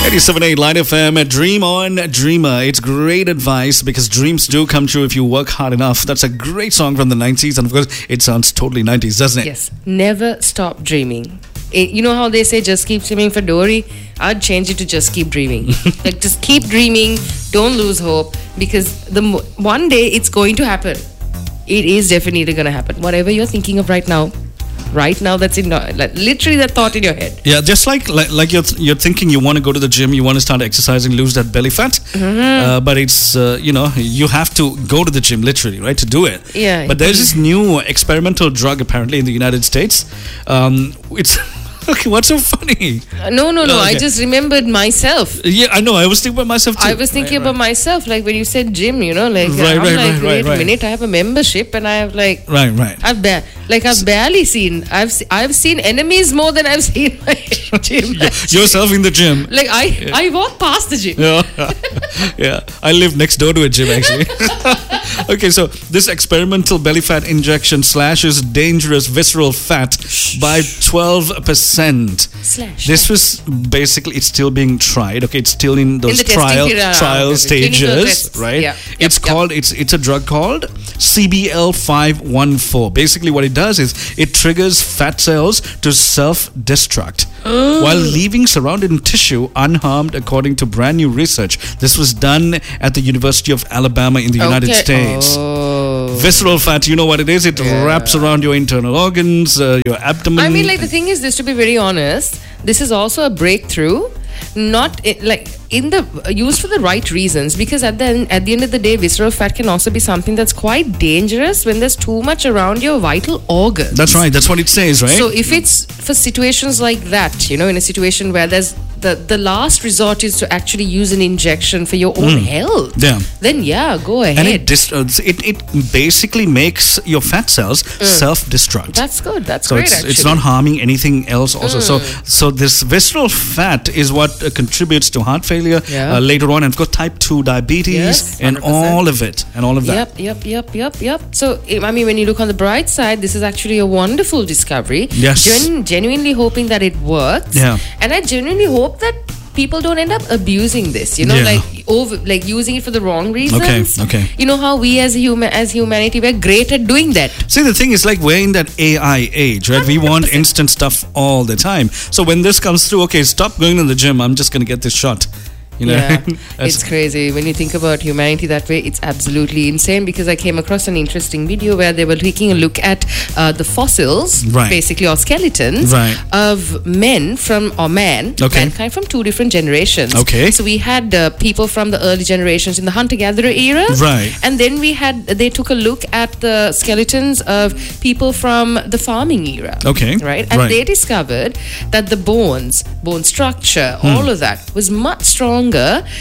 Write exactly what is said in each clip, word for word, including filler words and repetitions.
eighty-seven point eight Line F M, Dream On Dreamer. It's great advice because dreams do come true if you work hard enough. That's a great song from the nineties, and of course, it sounds totally nineties, doesn't it? Yes. Never stop dreaming. It, you know how they say just keep swimming for Dory? I'd change it to just keep dreaming. Like, just keep dreaming. Don't lose hope, because the mo- one day it's going to happen. It is definitely going to happen. Whatever you're thinking of right now, right now, that's in like, literally that thought in your head. Yeah, just like like, like you're you're thinking you want to go to the gym, you want to start exercising, lose that belly fat, mm-hmm. uh, but it's uh, you know you have to go to the gym literally, right, to do it. Yeah. But there's this new experimental drug apparently in the United States. Um, it's okay. What's so funny? Uh, no, no, no. Oh, okay. I just remembered myself. Yeah, I know. I was thinking about myself too. I was thinking right, about right. myself, like when you said gym, you know, like right, I'm right, like, right, wait right, a right. minute, I have a membership, and I have like, right, right. I've ba- like I've barely seen, I've se- I've seen enemies more than I've seen my gym. Yourself in the gym. Like I, yeah. I walk past the gym. Yeah, yeah. I live next door to a gym actually. Okay, so this experimental belly fat injection slashes dangerous visceral fat by twelve percent. Slash. This was basically, it's still being tried. Okay, it's still in those in the trial period, trial uh, stages, right? Yeah. It's yep, called yep. it's it's a drug called C B L five one four. Basically, what it does is it triggers fat cells to self-destruct oh. while leaving surrounding tissue unharmed, according to brand new research. This was done at the University of Alabama in the okay. United States. Oh. Visceral fat, you know what it is? It yeah. wraps around your internal organs, uh, your abdomen. I mean, like, the thing is this, to be very honest, this is also a breakthrough. Not i- like in the used for the right reasons, because at the end, at the end of the day, visceral fat can also be something that's quite dangerous when there's too much around your vital organs. That's right. That's what it says, right? So if it's for situations like that, you know, in a situation where there's the the last resort is to actually use an injection for your own Mm. health, Yeah. then yeah, go ahead. And it, dis- uh, it it basically makes your fat cells self-destruct. That's good. That's so great. it's, actually. it's not harming anything else also. So so this visceral fat is what uh, contributes to heart failure Yeah. uh, later on, and of course type two diabetes Yes, and one hundred percent. all of it and all of that. Yep, yep, yep, yep, yep. So, I mean, when you look on the bright side, this is actually a wonderful discovery. Yes. Gen- genuinely hoping that it works. Yeah. And I genuinely hope that people don't end up abusing this, you know, Yeah. like over, like using it for the wrong reasons. Okay, okay. You know how we as human, as humanity, we're great at doing that. See, the thing is, like, we're in that A I age, right? We want instant stuff all the time. So when this comes through, okay, stop going to the gym. I'm just going to get this shot. You know? Yeah, That's- it's crazy when you think about humanity that way. It's absolutely insane, because I came across an interesting video where they were taking a look at uh, the fossils, Right. basically, or skeletons Right. of men from or man, Okay. mankind from two different generations. Okay. So we had uh, people from the early generations in the hunter-gatherer era, Right. and then we had they took a look at the skeletons of people from the farming era. Okay. Right, and Right. they discovered that the bones, bone structure, Hmm. all of that was much stronger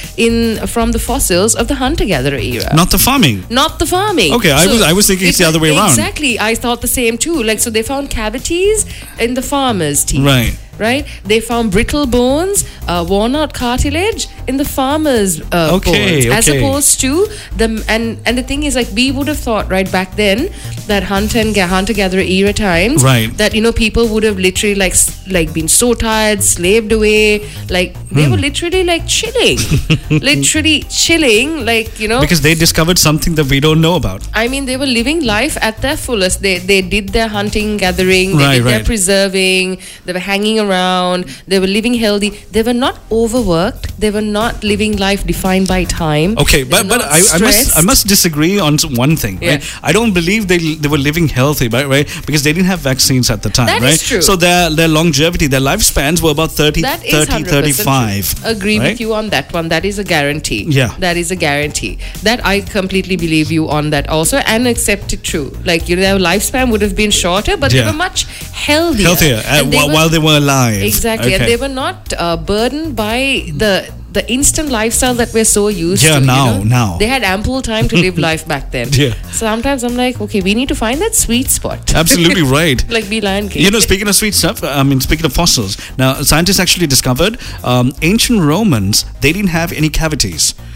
in from the fossils of the hunter-gatherer era. Not the farming. Not the farming. Okay, I was- I was thinking it's the other way around. Exactly, I thought the same too. Like, so they found cavities in the farmer's teeth. Right. Right? They found brittle bones, uh, worn out cartilage in the farmer's uh, Okay, bones, as okay. opposed to the and and the thing is, like, we would have thought right back then that hunter and ga- hunter-gatherer era times, Right. that, you know, people would have literally like s- like been so tired, slaved away, like they Hmm. were literally like chilling, literally chilling, like, you know. Because they discovered something that we don't know about. I mean, they were living life at their fullest. They they did their hunting, gathering, they Right, did their right. preserving, they were hanging around, they were living healthy. They were not overworked. They were not living life defined by time. Okay, They but were but not I, I must I stressed. must disagree on s- one thing. Yeah. Right? I don't believe they they were living healthy, right? Right, because they didn't have vaccines at the time, That right? is true. So their their longevity, their lifespans were about thirty, That is thirty, one hundred percent thirty-five. true. Agree right? with you on that one. That is a guarantee. Yeah. That is a guarantee. That I completely believe you on that also, and accept it true. Like, you know, their lifespan would have been shorter, but Yeah. they were much healthier. Healthier uh, And they while, were- while they were alive. Exactly, Okay. and they were not uh, burdened by the the instant lifestyle that we're so used Yeah, to. now, you know? now. They had ample time to live life back then. Yeah. So sometimes I'm like, okay, we need to find that sweet spot. Absolutely right. Like be Lion King. You know, speaking of sweet stuff, I mean, speaking of fossils, now scientists actually discovered um, ancient Romans, they didn't have any cavities.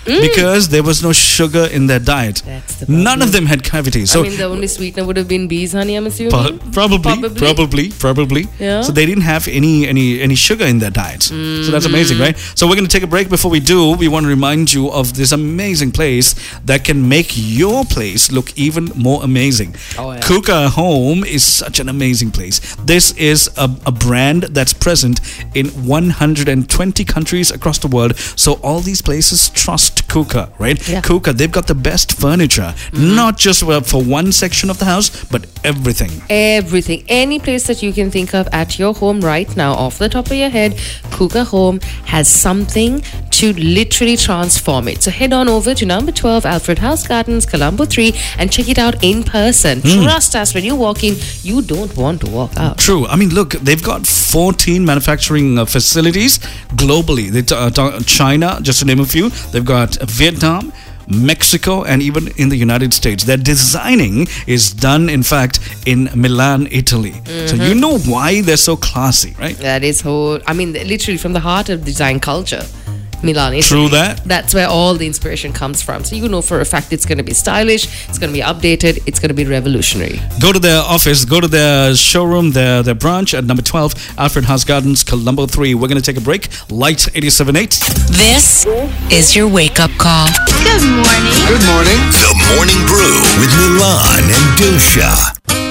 because there was no sugar in their diet. That's the None problem. of them had cavities. So I mean, the only sweetener would have been bees honey, I'm assuming. Po- probably, probably, probably. Yeah. So they didn't have any any any sugar in their diets. So that's amazing, right? So we're going to take a break. Before we do, we want to remind you of this amazing place that can make your place look even more amazing. Oh, yeah. Kuka Home is such an amazing place. This is a, a brand that's present in one hundred twenty countries across the world. So all these places trust Kuka, right? Yeah. Kuka, they've got the best furniture, not just uh, for one section of the house, but everything. Everything, any place that you can think of at your home right now, off the top of your head, Kuka Home has something to literally transform it. So head on over to number twelve Alfred House Gardens, Colombo three, and check it out in person. Trust us, when you walk in, you don't want to walk out. True. I mean, look, they've got fourteen manufacturing uh, facilities globally. They t- uh, t- China, just to name a few. They've got Vietnam, Mexico, and even in the United States. Their designing is done, in fact, in Milan, Italy. So you know why they're so classy, right? That is whole, I mean, literally from the heart of design culture. Milan, Italy. True that. That's where all the inspiration comes from. So you know for a fact it's going to be stylish, it's going to be updated, it's going to be revolutionary. Go to their office, go to their showroom, their, their branch at number twelve, Alfred House Gardens, Colombo three. We're going to take a break. Light eighty-seven point eight. This is your wake-up call. Good morning. Good morning. The Morning Brew with Milan and Dusha.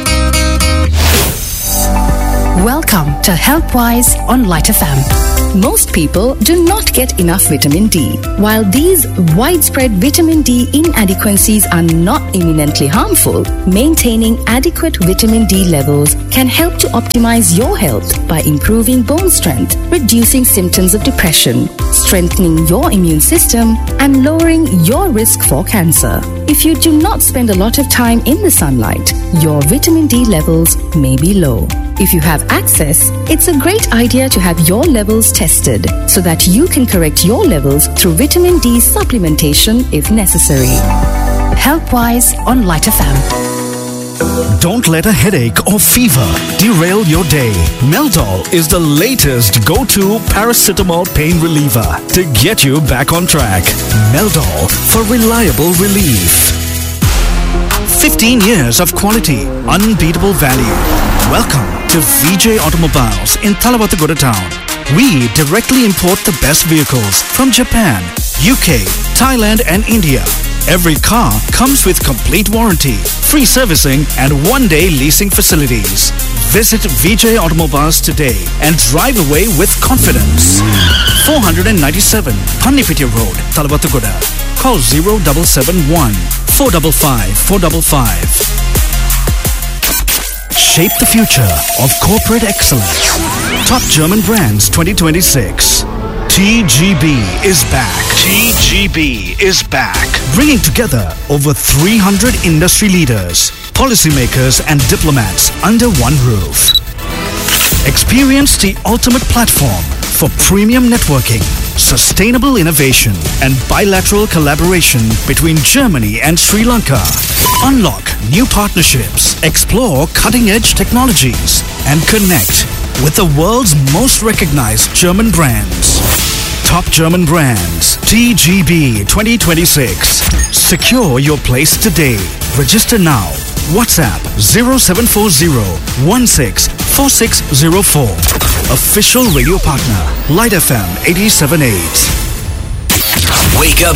Welcome to HealthWise on Light F M. Most people do not get enough vitamin D. While these widespread vitamin D inadequacies are not imminently harmful, maintaining adequate vitamin D levels can help to optimize your health by improving bone strength, reducing symptoms of depression, strengthening your immune system, and lowering your risk for cancer. If you do not spend a lot of time in the sunlight, your vitamin D levels may be low. If you have access, it's a great idea to have your levels tested so that you can correct your levels through vitamin D supplementation if necessary. HealthWise on Light F M. Don't let a headache or fever derail your day. Meldol is the latest go-to paracetamol pain reliever to get you back on track. Meldol for reliable relief. fifteen years of quality, unbeatable value. Welcome to V J Automobiles in Talavatagura town. We directly import the best vehicles from Japan, U K, Thailand and India. Every car comes with complete warranty, free servicing and one-day leasing facilities. Visit V J Automobiles today and drive away with confidence. four ninety-seven Pannipitiya Road, Talavatagura. Call zero seven seven one, four five five, four five five. Shape the future of corporate excellence. Top German Brands twenty twenty-six. T G B is back. T G B is back. Bringing together over three hundred industry leaders, policymakers and diplomats under one roof. Experience the ultimate platform for premium networking, sustainable innovation and bilateral collaboration between Germany and Sri Lanka. Unlock new partnerships, explore cutting-edge technologies and connect with the world's most recognized German brands. Top German Brands, T G B twenty twenty-six. Secure your place today. Register now. WhatsApp zero seven four zero one six four six zero four. Official radio partner, Light F M eighty-seven point eight. Wake up